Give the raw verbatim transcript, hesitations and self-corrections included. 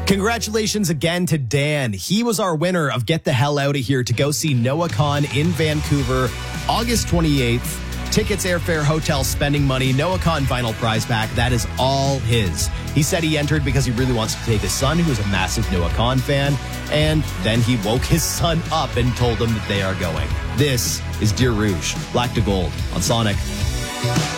Congratulations again to Dan. He was our winner of Get the Hell Out of Here to go see Noah Khan in Vancouver, August twenty-eighth. Tickets, airfare, hotel, spending money, Noah Khan vinyl prize pack. That is all his. He said he entered because he really wants to take his son, who is a massive Noah Khan fan, and then he woke his son up and told him that they are going. This is Dear Rouge, Black to Gold on Sonic.